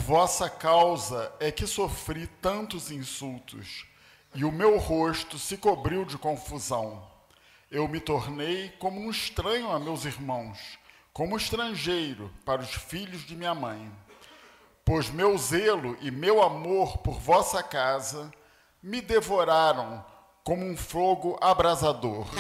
vossa causa é que sofri tantos insultos, e o meu rosto se cobriu de confusão. Eu me tornei como um estranho a meus irmãos, como estrangeiro para os filhos de minha mãe. Pois meu zelo e meu amor por vossa casa me devoraram como um fogo abrasador.